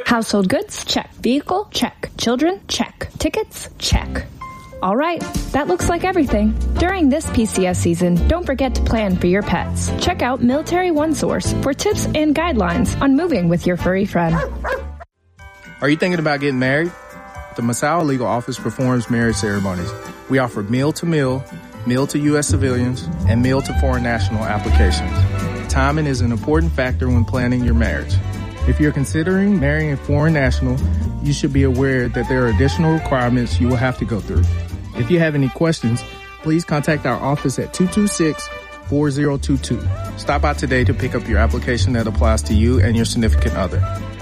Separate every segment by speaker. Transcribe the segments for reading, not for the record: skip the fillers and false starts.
Speaker 1: Household goods? Check. Vehicle? Check. Children? Check. Tickets? Check. All right, that looks like everything. During this PCS season, don't forget to plan for your pets. Check out Military One Source for tips and guidelines on moving with your furry friend.
Speaker 2: Are you thinking about getting married? The Massaua Legal Office performs marriage ceremonies. We offer meal-to-meal, meal-to-U.S. civilians, and meal-to-foreign national applications. Timing is an important factor when planning your marriage. If you're considering marrying a foreign national, you should be aware that there are additional requirements you will have to go through. If you have any questions, please contact our office at 226-4022. Stop by today to pick up your application that applies to you and your significant other.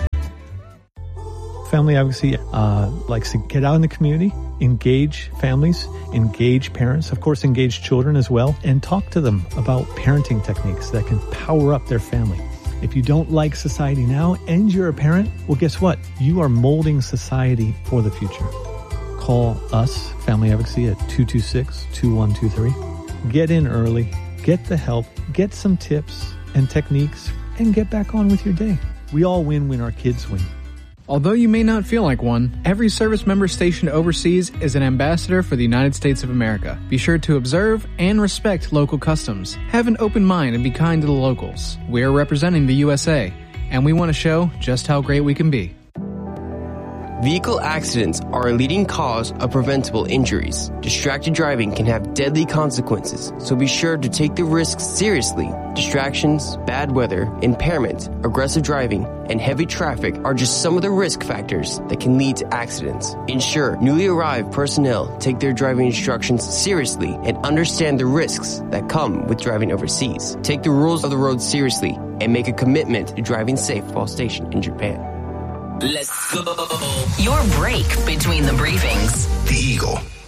Speaker 3: Family advocacy likes to get out in the community, engage families, engage parents, of course engage children as well, and talk to them about parenting techniques that can power up their family. If you don't like society now and you're a parent, well, guess what? You are molding society for the future. Call us, Family Advocacy, at 226-2123. Get in early, get the help, get some tips and techniques, and get back on with your day. We all win when our kids win.
Speaker 4: Although you may not feel like one, every service member stationed overseas is an ambassador for the United States of America. Be sure to observe and respect local customs. Have an open mind and be kind to the locals. We are representing the USA, and we want to show just how great we can be.
Speaker 5: Vehicle accidents are a leading cause of preventable injuries. Distracted driving can have deadly consequences, so be sure to take the risks seriously. Distractions, bad weather, impairment, aggressive driving, and heavy traffic are just some of the risk factors that can lead to accidents. Ensure newly arrived personnel take their driving instructions seriously and understand the risks that come with driving overseas. Take the rules of the road seriously and make a commitment to driving safe while stationed in Japan.
Speaker 6: Let's go. Your break between the briefings.
Speaker 7: The Eagle.